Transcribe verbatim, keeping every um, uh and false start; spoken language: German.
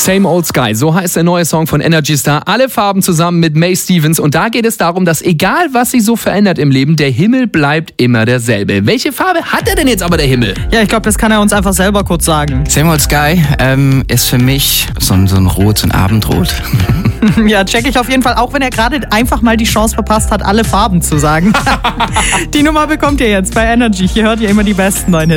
Same Old Sky, so heißt der neue Song von Energy Star. Alle Farben zusammen mit May Stevens. Und da geht es darum, dass egal was sich so verändert im Leben, der Himmel bleibt immer derselbe. Welche Farbe hat er denn jetzt aber, der Himmel? Ja, ich glaube, das kann er uns einfach selber kurz sagen. Same Old Sky ähm, ist für mich so ein, so ein Rot, so ein Abendrot. Ja, check ich auf jeden Fall, auch wenn er gerade einfach mal die Chance verpasst hat, alle Farben zu sagen. Die Nummer bekommt ihr jetzt bei Energy. Hier hört ihr immer die besten neuen Hits.